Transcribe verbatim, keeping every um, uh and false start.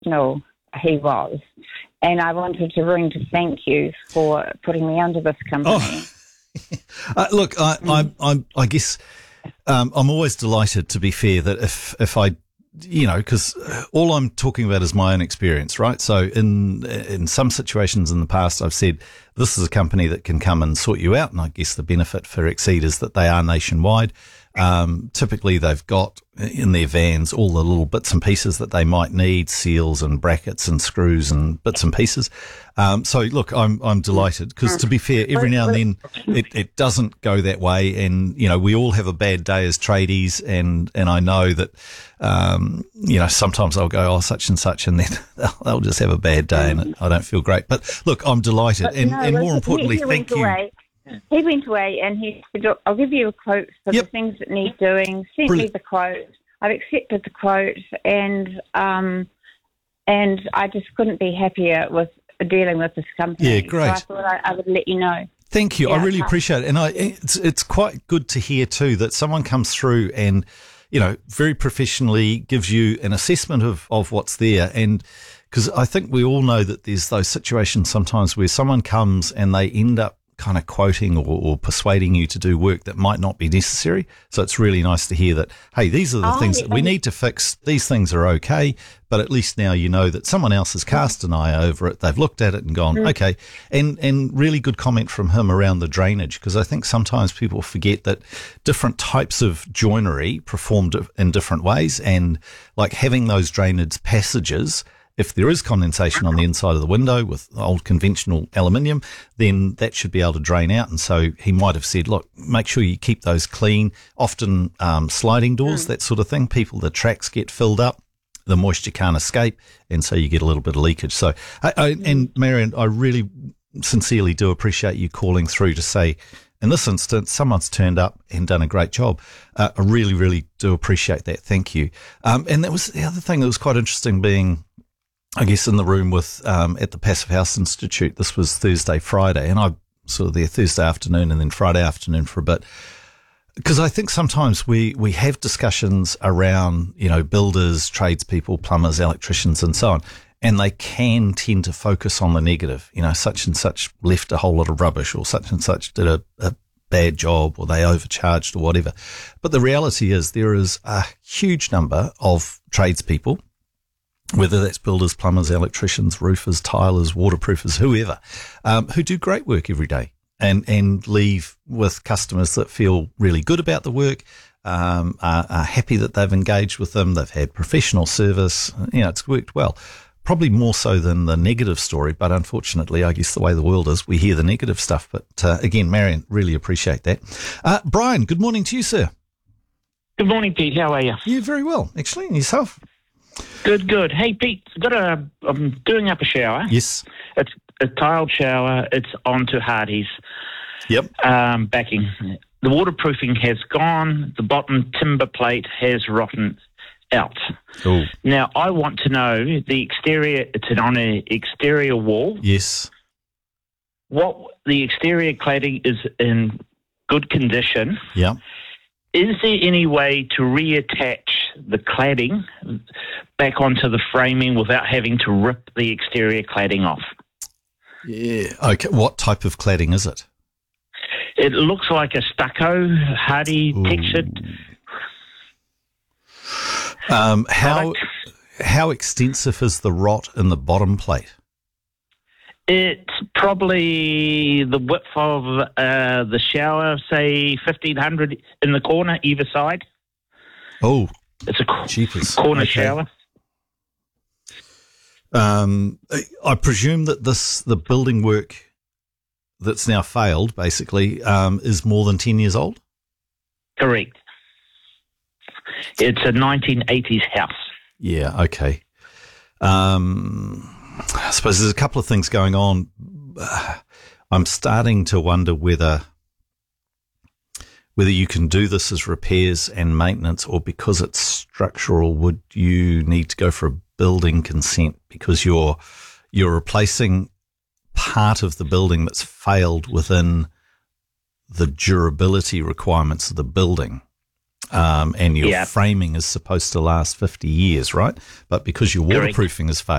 professional he was. And I wanted to ring to thank you for putting me under this company. Oh. uh, look, I, mm. I, I, I guess um, I'm always delighted, to be fair, that if, if I, you know, because all I'm talking about is my own experience, right? So in in some situations in the past, I've said this is a company that can come and sort you out, and I guess the benefit for Exceed is that they are nationwide. Um, typically they've got in their vans all the little bits and pieces that they might need, seals and brackets and screws and bits and pieces. Um, so look, I'm, I'm delighted because, to be fair, every now and then it, it doesn't go that way. And, you know, we all have a bad day as tradies, and, and I know that, um, you know, sometimes I'll go, oh, such and such, and then they'll, they'll just have a bad day and it, I don't feel great. But look, I'm delighted. But and, no, and more listen, importantly, he, he thank you. Away. He went away and he said, look, I'll give you a quote for Yep. the things that need doing. Sent Brilliant. me the quote. I've accepted the quote, and um, and I just couldn't be happier with dealing with this company. Yeah, great. So I thought I, I would let you know. Thank you. Yeah, I really okay. appreciate it. And I, it's, it's quite good to hear too that someone comes through and, you know, very professionally gives you an assessment of, of what's there. And because I think we all know that there's those situations sometimes where someone comes and they end up kind of quoting or, or persuading you to do work that might not be necessary. So it's really nice to hear that, hey, these are the Oh, things that we yeah. need to fix. These things are okay, but at least now you know that someone else has cast an eye over it. They've looked at it and gone, Mm. okay. And, and really good comment from him around the drainage, because I think sometimes people forget that different types of joinery perform di- in different ways, and like having those drainage passages, if there is condensation on the inside of the window with old conventional aluminium, then that should be able to drain out. And so he might have said, look, make sure you keep those clean. Often um, sliding doors, mm. that sort of thing, people, the tracks get filled up, the moisture can't escape, and so you get a little bit of leakage. So, I, I, and Marion, I really sincerely do appreciate you calling through to say, in this instance, someone's turned up and done a great job. Uh, I really, really do appreciate that. Thank you. Um, and that was the other thing that was quite interesting, being, I guess, in the room with, um, at the Passive House Institute. This was Thursday, Friday, and I sort of there Thursday afternoon and then Friday afternoon for a bit. Because I think sometimes we, we have discussions around, you know, builders, tradespeople, plumbers, electricians, and so on, and they can tend to focus on the negative. You know, such and such left a whole lot of rubbish, or such and such did a, a bad job, or they overcharged, or whatever. But the reality is there is a huge number of tradespeople, whether that's builders, plumbers, electricians, roofers, tilers, waterproofers, whoever, um, who do great work every day and, and leave with customers that feel really good about the work, um, are, are happy that they've engaged with them. They've had professional service. You know, it's worked well. Probably more so than the negative story, but unfortunately, I guess the way the world is, we hear the negative stuff. But uh, again, Marion, really appreciate that. Uh, Brian, good morning to you, sir. Good morning, Pete. How are you? Yeah, very well, actually. And yourself? Good, good. Hey, Pete, got a, I'm doing up a shower. Yes. It's a tiled shower. It's onto Hardy's. Yep. Um, backing. The waterproofing has gone. The bottom timber plate has rotten out. Ooh. Now, I want to know the exterior, it's on an exterior wall. Yes. What the exterior cladding is in good condition. Yeah. Is there any way to reattach the cladding back onto the framing without having to rip the exterior cladding off? Yeah. Okay. What type of cladding is it? It looks like a stucco, hardy Ooh. textured. Um, how product. how extensive is the rot in the bottom plate? It's probably the width of uh, the shower, say fifteen hundred in the corner, either side. Oh, It's a co- jeepers. corner Okay. shower. Um, I presume that this the building work that's now failed, basically, um, is more than ten years old. Correct. It's a nineteen eighties house. Yeah. Okay. Um, I suppose there's a couple of things going on. I'm starting to wonder whether whether you can do this as repairs and maintenance, or because it's structural, would you need to go for a building consent because you're you're replacing part of the building that's failed within the durability requirements of the building. Um, and your Yeah. framing is supposed to last fifty years, right? But because your Correct. waterproofing has failed,